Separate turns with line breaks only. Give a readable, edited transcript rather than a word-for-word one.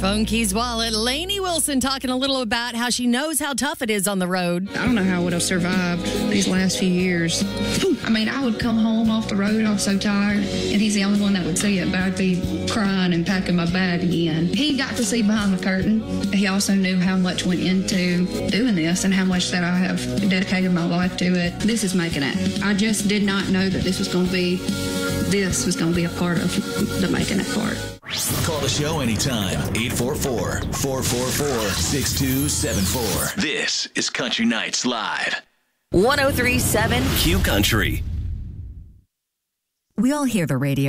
Phone Keys Wallet. Lainey Wilson talking a little about how she knows how tough it is on the road.
I don't know how I would have survived these last few years. I mean, I would come home off the road. I was so tired. And he's the only one that would see it, but I'd be crying and packing my bag again. He got to see behind the curtain. He also knew how much went into doing this and how much that I have dedicated my life to it. This is making it. I just did not know that this was going to be a part of the making it part.
Call the show anytime. 844-444-6274. This is Country Nights Live.
103.7
Q Country.
We all hear the radio